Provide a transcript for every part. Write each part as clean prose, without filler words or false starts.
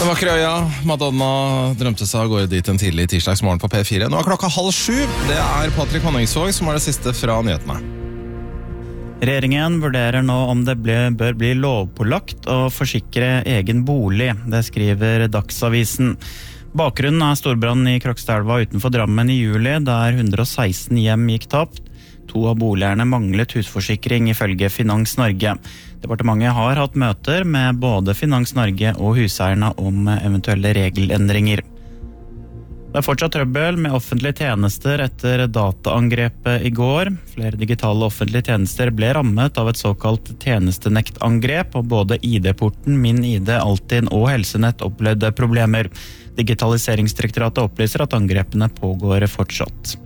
Det var Krøya. Madonna drømte seg å gå dit en tidlig tirsdagsmorgen på P4. Nå er klokka 6:30. Det er Patrick Honningsvåg som er det siste fra nyhetene. Regjeringen vurderer nå om det bør bli lovpålagt å forsikre egen bolig. Det skriver Dagsavisen. Bakgrunnen er storbrannen i Krokstadelva utenfor Drammen i juli, der 116 hjem gikk tapt. 2 av boligerne manglet husforsikring ifølge Finans Norge. Departementet har hatt møter med både Finans Norge og huseierne om eventuelle regelendringer. Det er fortsatt trøbbel med offentlige tjenester etter dataangrepet i går. Flere digitale offentlige tjenester ble rammet av et såkalt tjenestenektangrep, og både ID-porten, Min ID, Altinn og Helsenett opplevde problemer. Digitaliseringsdirektoratet opplyser at angrepene pågår fortsatt.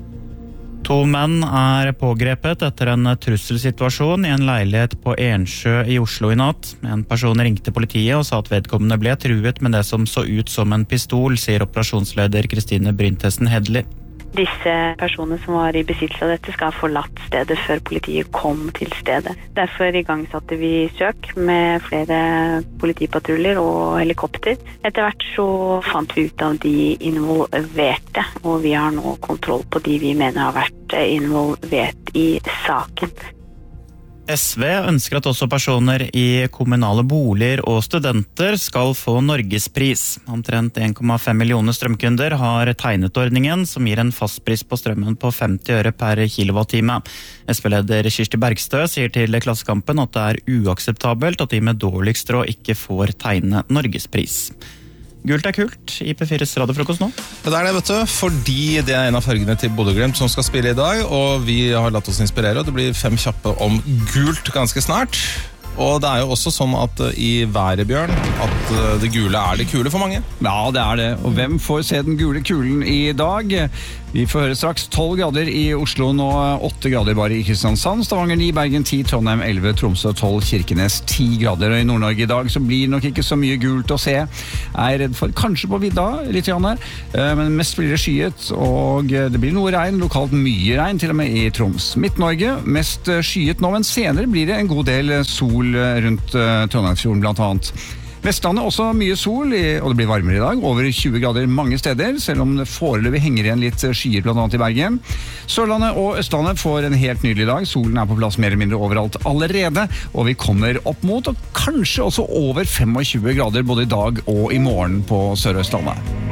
2 menn er pågrepet etter en trusselsituasjon i en leilighet på Ensjø i Oslo i natt. En person ringte politiet og sa at vedkommende ble truet med det som så ut som en pistol, sier operasjonsleder Kristine Bryntesen Hedli. Disse personene som var i besittelse av dette skal ha forlatt stedet før politiet kom til stedet. Derfor igangsatte vi søk med flere politipatruljer og helikopter. Etter hvert så fant vi ut av de involverte, og vi har nå kontroll på de vi mener har vært involvert i saken. SV ønsker at også personer i kommunale boliger og studenter skal få Norgespris. Omtrent 1,5 millioner strømkunder har tegnet ordningen, som gir en fastpris på strømmen på 50 øre per kilowattime. SV-leder Kirsti Bergstø sier til Klassekampen at det er uakseptabelt at de med dårligst råd ikke får tegne Norgespris. Gult er kult i P4s radiofrokost nå. Det er det, vet du, fordi det er en av fargene til Bodø/Glimt som skal spille i dag, og vi har latt oss inspirere, og det blir 5 kjappe om gult ganske snart. Og det er jo også sånn at i været, Bjørn, at det gule er det kule for mange. Ja, det er det. Og hvem får se den gule kulen i dag? Vi får høre straks 12 grader i Oslo, nå 8 grader bare i Kristiansand, Stavanger 9, Bergen 10, Trondheim 11, Tromsø 12, Kirkenes 10 grader. Og i Nord-Norge i dag så blir nok ikke så mye gult å se. Jeg er redd for kanskje på vidda litt, men mest blir det skyet, og det blir noe regn, lokalt mye regn, til og med i Troms. Midt-Norge mest skyet nå, men senere blir det en god del sol rundt Trondheimsfjorden blant annet. Vestlandet også mye sol, og det blir varmere i dag, over 20 grader mange steder, selv om det foreløpig henger igjen litt skyer blant annet i Bergen. Sørlandet og Østlandet får en helt nydelig dag, solen er på plass mer eller mindre overalt allerede, og vi kommer opp mot og kanskje også over 25 grader både i dag og i morgen på Sør-Østlandet.